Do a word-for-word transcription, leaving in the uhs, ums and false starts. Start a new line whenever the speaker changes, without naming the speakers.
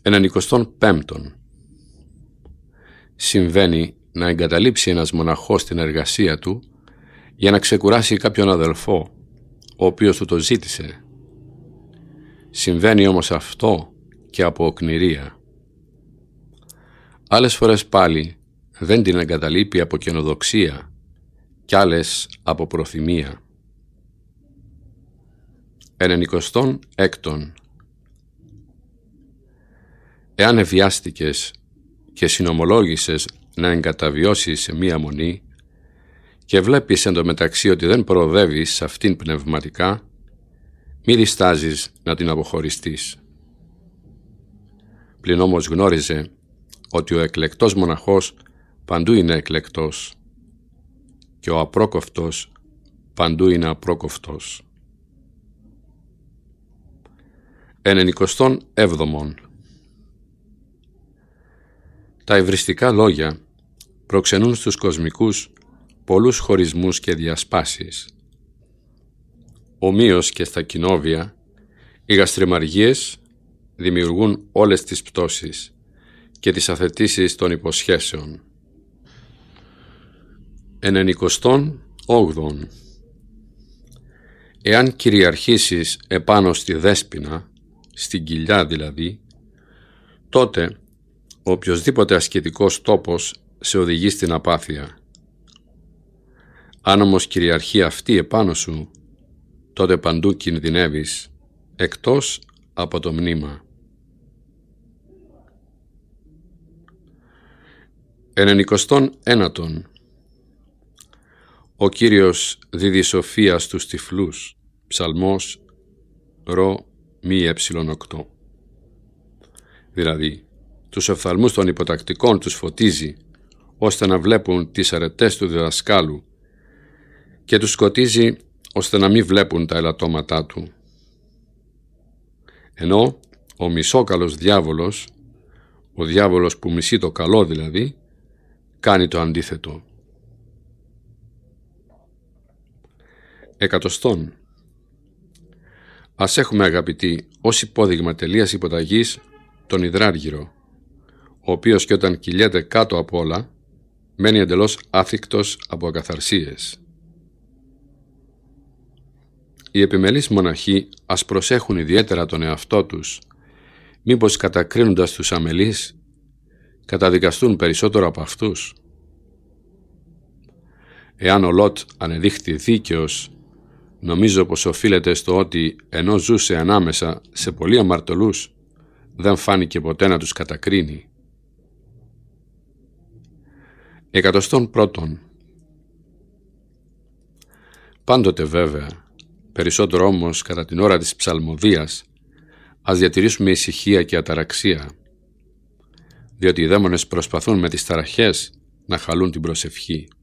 Ενενικοστόν πέμπτον. Συμβαίνει να εγκαταλείψει ένας μοναχός την εργασία του για να ξεκουράσει κάποιον αδελφό, ο οποίος του το ζήτησε. Συμβαίνει όμως αυτό και από οκνηρία. Άλλες φορές πάλι δεν την εγκαταλείπει από καινοδοξία κι άλλες από προθυμία. Ενενικοστόν έκτον. Εάν ευιάστηκες και συνομολόγησες να εγκαταβιώσεις σε μία μονή και βλέπεις εντωμεταξύ ότι δεν προοδεύεις σε αυτήν πνευματικά, μη διστάζεις να την αποχωριστείς. Πλην όμως γνώριζε ότι ο εκλεκτός μοναχός παντού είναι εκλεκτός και ο απρόκοφτος παντού είναι απρόκοφτος. Ενενικοστόν έβδομον. Τα ευριστικά λόγια προξενούν στους κοσμικούς πολλούς χωρισμούς και διασπάσεις. Ομοίως και στα κοινόβια, οι γαστριμαργίες δημιουργούν όλες τις πτώσεις και τις αθετήσεις των υποσχέσεων. Ενενικοστόν όγδοον. Εάν κυριαρχήσεις επάνω στη δέσποινα, στην κοιλιά δηλαδή, τότε ο οποιοσδήποτε ασκητικός τόπος σε οδηγεί στην απάθεια. Αν όμως κυριαρχεί αυτή επάνω σου, τότε παντού κινδυνεύεις, εκτός από το μνήμα. Ενενικοστόν ένατον. Ο Κύριος δίδει σοφία στους τυφλούς. Ψαλμός ρο μη έψιλον οκτώ. Δηλαδή, τους οφθαλμούς των υποτακτικών τους φωτίζει, ώστε να βλέπουν τις αρετές του διδασκάλου και τους σκοτίζει, ώστε να μην βλέπουν τα ελαττώματά του. Ενώ ο μισόκαλος διάβολος, ο διάβολος που μισεί το καλό δηλαδή, κάνει το αντίθετο. Εκατοστόν. Ας έχουμε, αγαπητοί, ως υπόδειγμα τελείας υποταγής τον υδράργυρο, ο οποίος και όταν κυλιέται κάτω από όλα, μένει εντελώς άθικτος από ακαθαρσίες. Οι επιμελείς μοναχοί ας προσέχουν ιδιαίτερα τον εαυτό τους, μήπως κατακρίνοντας τους αμελείς, καταδικαστούν περισσότερο από αυτούς. Εάν ο Λώτ ανεδείχθη δίκαιος, νομίζω πως οφείλεται στο ότι ενώ ζούσε ανάμεσα σε πολλοί αμαρτωλούς, δεν φάνηκε ποτέ να τους κατακρίνει. Εκατοστόν πρώτον. Πάντοτε βέβαια, περισσότερο όμως κατά την ώρα της ψαλμοδίας, ας διατηρήσουμε ησυχία και αταραξία, διότι οι δαίμονες προσπαθούν με τις ταραχές να χαλούν την προσευχή.